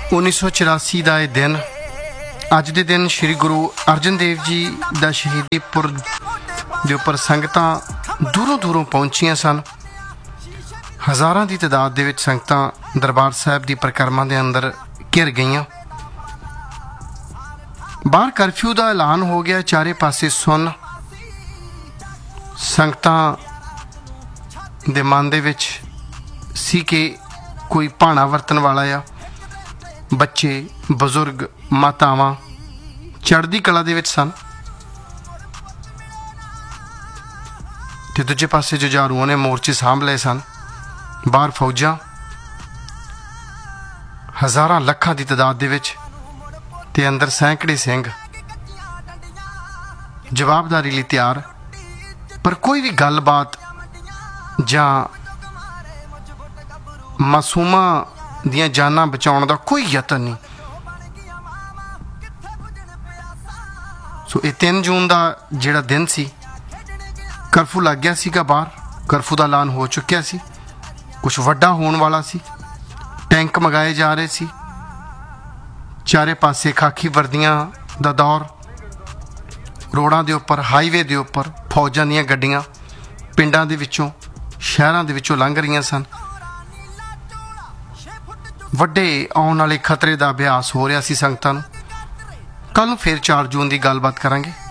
1984 ਦਾ ਇਹ ਦਿਨ, ਅੱਜ ਦੇ ਦਿਨ ਸ਼੍ਰੀ ਗੁਰੂ ਅਰਜਨ ਦੇਵ ਜੀ ਦਾ ਸ਼ਹੀਦੀ ਪੁਰਬ ਦੇ ਉੱਪਰ ਸੰਗਤਾਂ ਦੂਰੋਂ ਦੂਰੋਂ ਪਹੁੰਚੀਆਂ ਸਨ। ਹਜ਼ਾਰਾਂ ਦੀ ਤਾਦਾਦ ਦੇ ਵਿੱਚ ਸੰਗਤਾਂ ਦਰਬਾਰ ਸਾਹਿਬ ਦੀ ਪਰਿਕਰਮਾ ਦੇ ਅੰਦਰ ਘਿਰ ਗਈਆਂ। ਬਾਹਰ ਕਰਫਿਊ ਦਾ ਐਲਾਨ ਹੋ ਗਿਆ, ਚਾਰੇ ਪਾਸੇ ਸੁੰਨ। ਸੰਗਤਾਂ ਦੇ ਮਨ ਦੇ ਵਿੱਚ ਸੀ ਕਿ ਕੋਈ ਭਾਣਾ ਵਰਤਣ ਵਾਲਾ ਆ। ਬੱਚੇ, ਬਜ਼ੁਰਗ, ਮਾਤਾਵਾਂ ਚੜ੍ਹਦੀ ਕਲਾ ਦੇ ਵਿੱਚ ਸਨ ਤੇ ਦੂਜੇ ਪਾਸੇ ਜੁਝਾਰੂਆਂ ਨੇ ਮੋਰਚੇ ਸਾਂਭ ਲਏ ਸਨ। ਬਾਹਰ ਫੌਜਾਂ ਹਜ਼ਾਰਾਂ ਲੱਖਾਂ ਦੀ ਤਾਦਾਦ ਦੇ ਵਿੱਚ ਤੇ ਅੰਦਰ ਸੈਂਕੜੇ ਸਿੰਘ ਜਵਾਬਦਾਰੀ ਲਈ ਤਿਆਰ। ਪਰ ਕੋਈ ਵੀ ਗੱਲਬਾਤ ਜਾਂ ਮਾਸੂਮਾਂ ਦੀਆਂ ਜਾਨਾਂ ਬਚਾਉਣ ਦਾ ਕੋਈ ਯਤਨ ਨਹੀਂ। ਸੋ ਇਹ 3 ਜੂਨ ਦਾ ਜਿਹੜਾ ਦਿਨ ਸੀ, ਕਰਫਿਊ ਲੱਗ ਗਿਆ ਸੀਗਾ। ਬਾਹਰ ਕਰਫਿਊ ਦਾ ਐਲਾਨ ਹੋ ਚੁੱਕਿਆ ਸੀ। ਕੁਛ ਵੱਡਾ ਹੋਣ ਵਾਲਾ ਸੀ। ਟੈਂਕ ਮੰਗਾਏ ਜਾ ਰਹੇ ਸੀ। ਚਾਰੇ ਪਾਸੇ ਖਾਕੀ ਵਰਦੀਆਂ ਦਾ ਦੌਰ। ਰੋਡਾਂ ਦੇ ਉੱਪਰ, ਹਾਈਵੇ ਦੇ ਉੱਪਰ ਫੌਜਾਂ ਦੀਆਂ ਗੱਡੀਆਂ ਪਿੰਡਾਂ ਦੇ ਵਿੱਚੋਂ, ਸ਼ਹਿਰਾਂ ਦੇ ਵਿੱਚੋਂ ਲੰਘ ਰਹੀਆਂ ਸਨ। ਵੱਡੇ ਆਉਣ ਵਾਲੇ ਖਤਰੇ ਦਾ ਅਭਿਆਸ ਹੋ ਰਿਹਾ ਸੀ ਸੰਗਤਾਂ ਨੂੰ। ਕੱਲ੍ਹ ਨੂੰ ਫਿਰ 4 ਜੂਨ ਦੀ ਗੱਲਬਾਤ ਕਰਾਂਗੇ।